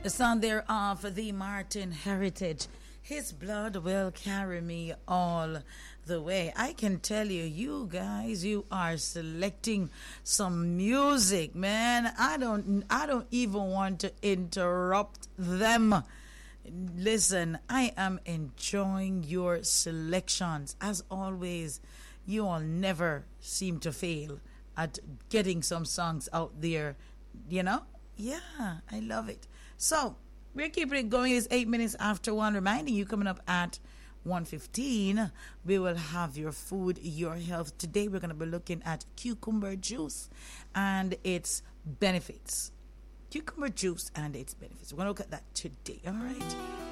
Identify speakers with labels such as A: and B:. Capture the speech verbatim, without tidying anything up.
A: The song there of the Martin Heritage. His blood will carry me all the way. I can tell you, you guys, you are selecting some music, man. I don't, I don't even want to interrupt them. Listen, I am enjoying your selections. As always, you all never seem to fail at getting some songs out there, you know? Yeah, I love it. So, we're keeping it going. It's eight minutes after one. Reminding you, coming up at one fifteen, we will have your food, your health. Today, we're going to be looking at cucumber juice and its benefits. Cucumber juice and its benefits. We're going to look at that today, all right?